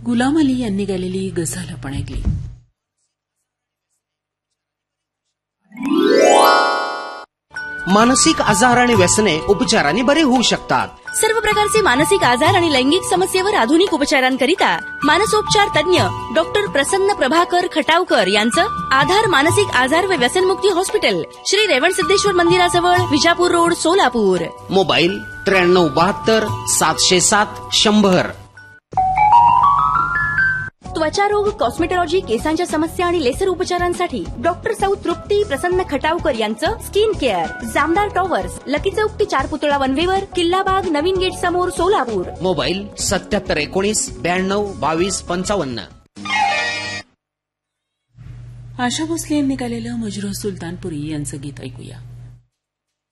गुलाम अली यांनी गायलेली गझल आपण ऐकली. मानसिक आजार आणि व्यसने उपचाराने बरे होऊ शकतात. सर्व प्रकारचे मानसिक आजार आणि लैंगिक समस्येवर आधुनिक उपचारांकरिता मानसोपचार तज्ञ डॉक्टर प्रसन्न प्रभाकर खटावकर यांचं आधार मानसिक आजार व व्यसनमुक्ती हॉस्पिटल, श्री रेवणसिद्धेश्वर मंदिराजवळ, विजापूर रोड, सोलापूर. मोबाईल 9372 707 100. त्वचारोग, कॉस्मेटॉलॉजी, केसांच्या समस्या आणि लेसर उपचारांसाठी डॉक्टर सौ तृप्ती प्रसन्न खटावकर यांचं skin care, Jamdar towers, lucky चौक ते 4 पुतळा वनवेवर, किल्लाबाग, नवीन गेट समोर, सोलापूर. मोबाईल 7719 92 22 55. आशा भोसले यांनी गायलेलं मजरूह सुलतानपुरी यांचं गीत ऐकूया.